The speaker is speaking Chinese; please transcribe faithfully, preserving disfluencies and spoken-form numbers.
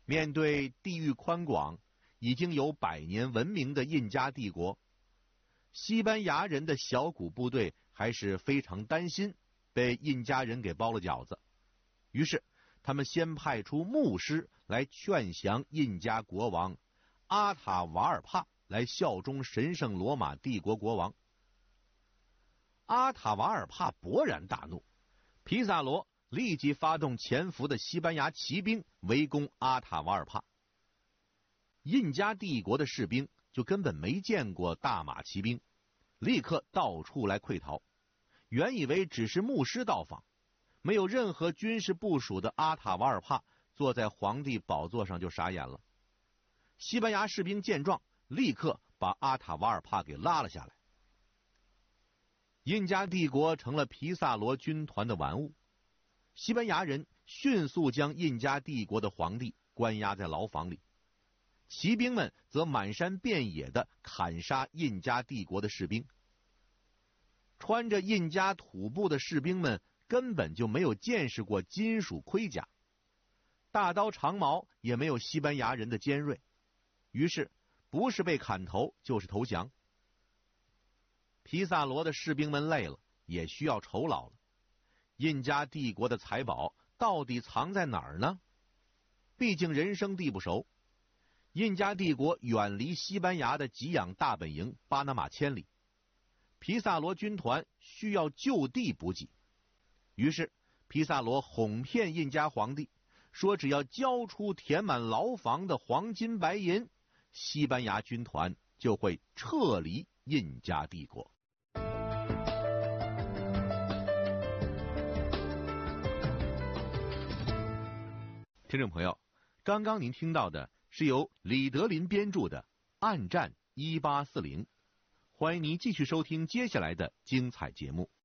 面对地域宽广、已经有百年文明的印加帝国，西班牙人的小股部队还是非常担心被印加人给包了饺子。于是他们先派出牧师来劝降印加国王阿塔瓦尔帕，来效忠神圣罗马帝国国王。阿塔瓦尔帕勃然大怒，皮萨罗立即发动潜伏的西班牙骑兵围攻阿塔瓦尔帕。印加帝国的士兵就根本没见过大马骑兵，立刻到处来溃逃。原以为只是牧师到访，没有任何军事部署的阿塔瓦尔帕坐在皇帝宝座上就傻眼了。西班牙士兵见状，立刻把阿塔瓦尔帕给拉了下来。印加帝国成了皮萨罗军团的玩物，西班牙人迅速将印加帝国的皇帝关押在牢房里，骑兵们则满山遍野地砍杀印加帝国的士兵。穿着印加土布的士兵们根本就没有见识过金属盔甲，大刀长矛也没有西班牙人的尖锐，于是不是被砍头就是投降。皮萨罗的士兵们累了，也需要酬劳了。印加帝国的财宝到底藏在哪儿呢？毕竟人生地不熟，印加帝国远离西班牙的给养大本营巴拿马千里，皮萨罗军团需要就地补给。于是皮萨罗哄骗印加皇帝，说只要交出填满牢房的黄金白银，西班牙军团就会撤离印加帝国。听众朋友，刚刚您听到的是由李德林编著的《暗战一八四零》，欢迎您继续收听接下来的精彩节目。